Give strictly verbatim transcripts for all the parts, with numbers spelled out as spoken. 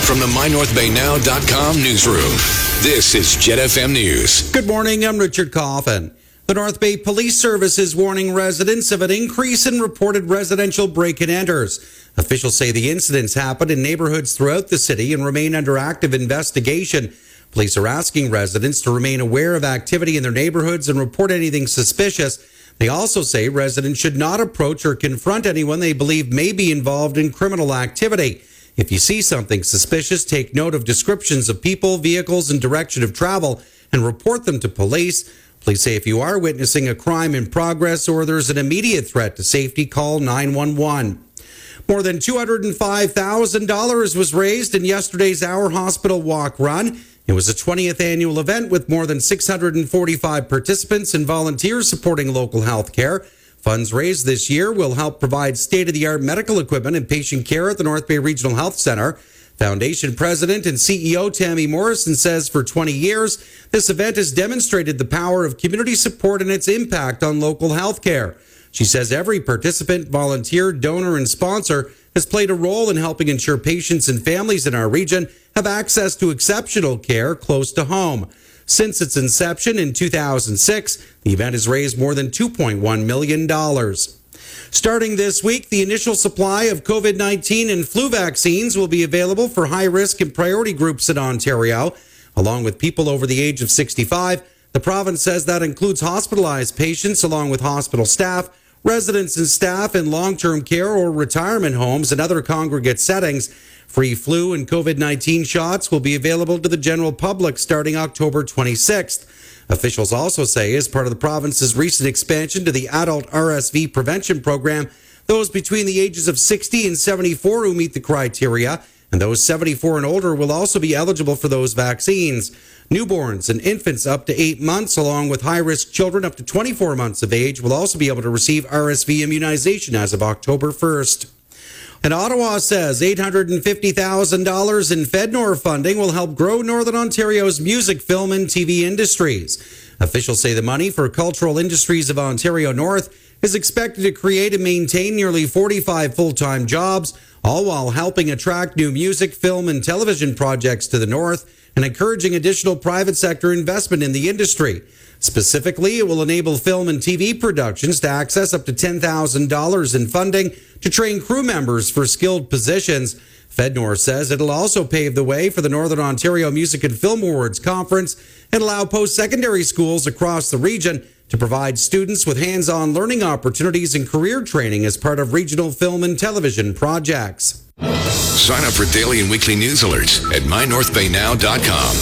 From the my north bay now dot com newsroom, this is Jet F M News. Good morning, I'm Richard Coffin. The North Bay Police Service is warning residents of an increase in reported residential break-and-enters. Officials say the incidents happened in neighborhoods throughout the city and remain under active investigation. Police are asking residents to remain aware of activity in their neighborhoods and report anything suspicious. They also say residents should not approach or confront anyone they believe may be involved in criminal activity. If you see something suspicious, take note of descriptions of people, vehicles, and direction of travel and report them to police. Police say if you are witnessing a crime in progress or there's an immediate threat to safety, call nine one one. More than two hundred five thousand dollars was raised in yesterday's Our Hospital Walk Run. It was a twentieth annual event with more than six hundred forty-five participants and volunteers supporting local health care. Funds raised this year will help provide state-of-the-art medical equipment and patient care at the North Bay Regional Health Centre. Foundation President and C E O Tammy Morrison says for twenty years, this event has demonstrated the power of community support and its impact on local health care. She says every participant, volunteer, donor, and sponsor has played a role in helping ensure patients and families in our region have access to exceptional care close to home. Since its inception in two thousand six, the event has raised more than two point one million dollars. Starting this week, the initial supply of COVID nineteen and flu vaccines will be available for high-risk and priority groups in Ontario, along with people over the age of sixty-five. The province says that includes hospitalized patients along with hospital staff, residents and staff in long-term care or retirement homes and other congregate settings. Free flu and COVID nineteen shots will be available to the general public starting October twenty-sixth. Officials also say, as part of the province's recent expansion to the adult R S V prevention program, those between the ages of sixty and seventy-four who meet the criteria, and those seventy-four and older will also be eligible for those vaccines. Newborns and infants up to eight months, along with high-risk children up to twenty-four months of age, will also be able to receive R S V immunization as of October first. And Ottawa says eight hundred fifty thousand dollars in FedNor funding will help grow Northern Ontario's music, film, and T V industries. Officials say the money for Cultural Industries of Ontario North is expected to create and maintain nearly forty-five full-time jobs, all while helping attract new music, film, and television projects to the north and encouraging additional private sector investment in the industry. Specifically, it will enable film and T V productions to access up to ten thousand dollars in funding to train crew members for skilled positions. FedNor says it'll also pave the way for the Northern Ontario Music and Film Awards Conference and allow post-secondary schools across the region to provide students with hands-on learning opportunities and career training as part of regional film and television projects. Sign up for daily and weekly news alerts at my north bay now dot com.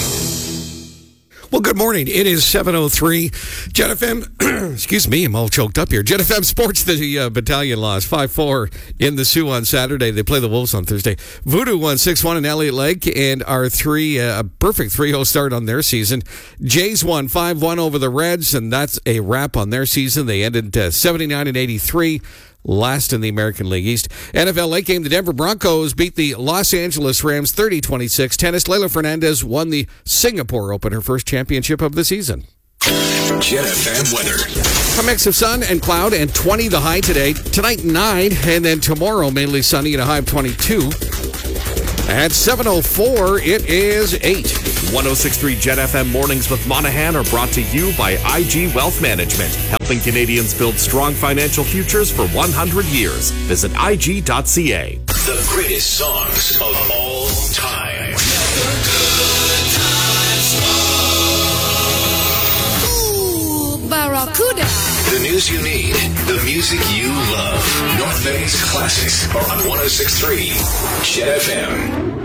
Well, good morning. It is seven oh three. Jet F M, excuse me, I'm all choked up here. Jet F M Sports, the uh, Battalion lost five four in the Sioux on Saturday. They play the Wolves on Thursday. Voodoo won six one in Elliott Lake and our three, uh, a perfect three oh start on their season. Jays won five one over the Reds, and that's a wrap on their season. They ended uh, seventy-nine and eighty-three. Last in the American League East. N F L late game, the Denver Broncos beat the Los Angeles Rams thirty twenty-six. Tennis, Leylah Fernandez won the Singapore Open, her first championship of the season. Jet F M weather. A mix of sun and cloud and twenty the high today. Tonight, nine, and then tomorrow, mainly sunny and a high of twenty-two. At seven oh four, it is eight. one oh six point three Jet F M Mornings with Monahan are brought to you by I G Wealth Management, helping Canadians build strong financial futures for one hundred years. Visit I G dot C A. The greatest songs of all time. Ooh, Barracuda. The news you need, the music you love. North Bay's classics are on one oh six point three Jet F M.